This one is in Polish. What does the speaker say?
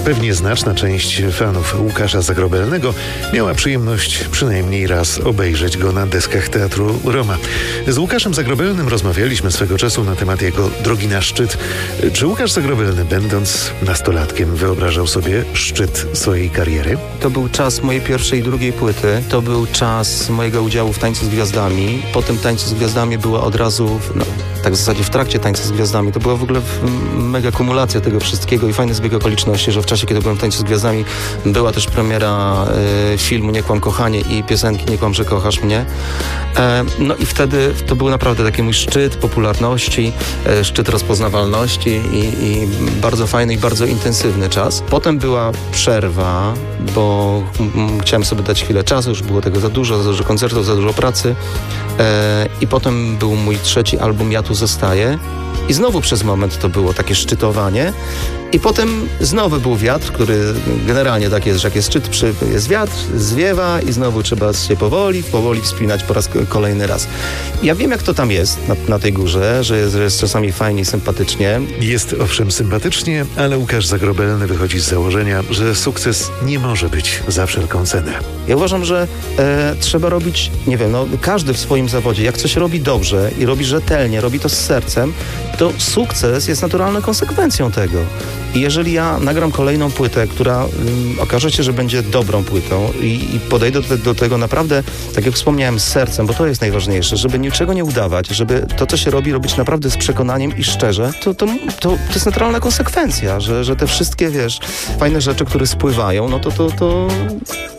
Pewnie znaczna część fanów Łukasza Zagrobelnego miała przyjemność przynajmniej raz obejrzeć go na deskach Teatru Roma. Z Łukaszem Zagrobelnym rozmawialiśmy swego czasu na temat jego drogi na szczyt. Czy Łukasz Zagrobelny, będąc nastolatkiem, wyobrażał sobie szczyt swojej kariery? To był czas mojej pierwszej i drugiej płyty. To był czas mojego udziału w Tańcu z Gwiazdami. Po tym Tańcu z Gwiazdami była od razu, tak w zasadzie w trakcie Tańca z Gwiazdami, to była w ogóle mega kumulacja tego wszystkiego i fajny zbieg okoliczności, że w czasie, kiedy byłem w Tańcu z Gwiazdami, była też premiera filmu Nie kłam kochanie i piosenki Nie kłam, że kochasz mnie. No i wtedy to był naprawdę taki mój szczyt popularności, szczyt rozpoznawalności i bardzo fajny i bardzo intensywny czas. Potem była przerwa, bo chciałem sobie dać chwilę czasu, już było tego za dużo koncertów, za dużo pracy. I potem był mój trzeci album Ja tu zostaję. I znowu przez moment to było takie szczytowanie. I potem znowu był wiatr, który generalnie tak jest, że jak jest szczyt, jest wiatr, zwiewa i znowu trzeba się powoli wspinać po raz kolejny raz. Ja wiem, jak to tam jest na tej górze, że jest czasami fajnie i sympatycznie. Jest owszem sympatycznie, ale Łukasz Zagrobelny wychodzi z założenia, że sukces nie może być za wszelką cenę. Ja uważam, że trzeba robić, nie wiem, każdy w swoim zawodzie, jak coś robi dobrze i robi rzetelnie, robi to z sercem, to sukces jest naturalną konsekwencją tego. I jeżeli ja nagram kolejną płytę, która okaże się, że będzie dobrą płytą i podejdę do tego naprawdę, tak jak wspomniałem, z sercem, bo to jest najważniejsze, żeby niczego nie udawać, żeby to, co się robić naprawdę z przekonaniem i szczerze, to jest naturalna konsekwencja, że te wszystkie, fajne rzeczy, które spływają, to